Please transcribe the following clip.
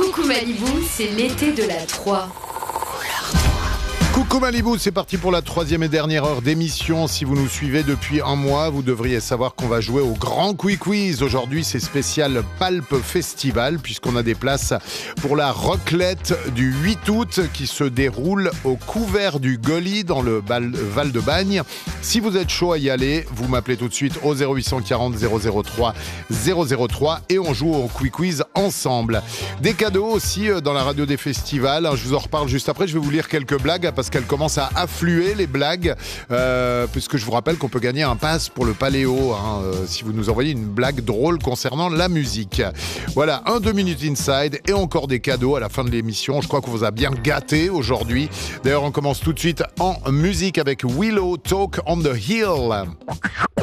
Coucou Malibu, c'est l'été de la 3. Coucou Malibu, c'est parti pour la troisième et dernière heure d'émission. Si vous nous suivez depuis un mois, vous devriez savoir qu'on va jouer au Grand Quiz. Aujourd'hui, c'est spécial Palp Festival, puisqu'on a des places pour la raclette du 8 août qui se déroule au couvert du Gully dans le Val de Bagne. Si vous êtes chaud à y aller, vous m'appelez tout de suite au 0840 003 003 et on joue au Quiz ensemble. Des cadeaux aussi dans la radio des festivals. Je vous en reparle juste après. Je vais vous lire quelques blagues parce qu'elles commencent à affluer, les blagues, puisque je vous rappelle qu'on peut gagner un pass pour le Paléo si vous nous envoyez une blague drôle concernant la musique. Voilà, 2 minutes inside et encore des cadeaux à la fin de l'émission. Je crois qu'on vous a bien gâté aujourd'hui. D'ailleurs, on commence tout de suite en musique avec Willow, Talk on the Hill.